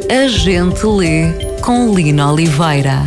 A Gente Lê, com Lina Oliveira.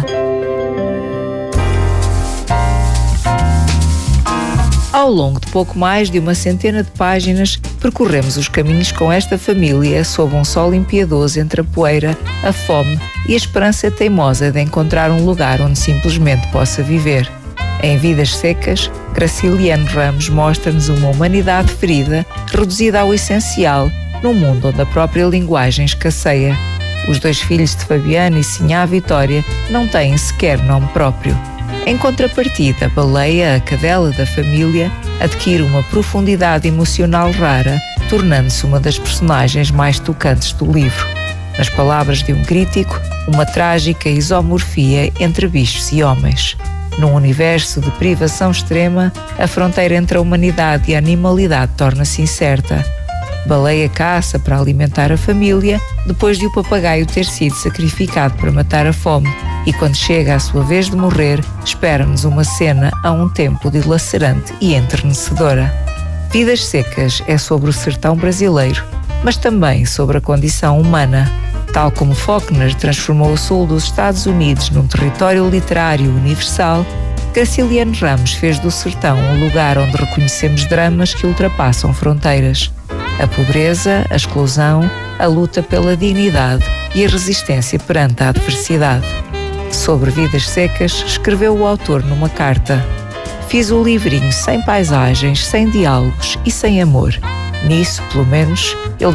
Ao longo de pouco mais de uma centena de páginas, percorremos os caminhos com esta família sob um sol impiedoso entre a poeira, a fome e a esperança teimosa de encontrar um lugar onde simplesmente possa viver. Em Vidas Secas, Graciliano Ramos mostra-nos uma humanidade ferida, reduzida ao essencial, num mundo onde a própria linguagem escasseia. Os dois filhos de Fabiana e Sinhá Vitória não têm sequer nome próprio. Em contrapartida, a baleia, a cadela da família, adquire uma profundidade emocional rara, tornando-se uma das personagens mais tocantes do livro. Nas palavras de um crítico, uma trágica isomorfia entre bichos e homens. Num universo de privação extrema, a fronteira entre a humanidade e a animalidade torna-se incerta. Baleia caça para alimentar a família, depois de o papagaio ter sido sacrificado para matar a fome, e quando chega a sua vez de morrer, espera-nos uma cena a um tempo dilacerante e enternecedora. Vidas Secas é sobre o sertão brasileiro, mas também sobre a condição humana. Tal como Faulkner transformou o sul dos Estados Unidos num território literário universal, Graciliano Ramos fez do sertão um lugar onde reconhecemos dramas que ultrapassam fronteiras. A pobreza, a exclusão, a luta pela dignidade e a resistência perante a adversidade. Sobre Vidas Secas, escreveu o autor numa carta: "Fiz o livrinho sem paisagens, sem diálogos e sem amor. Nisso, pelo menos, ele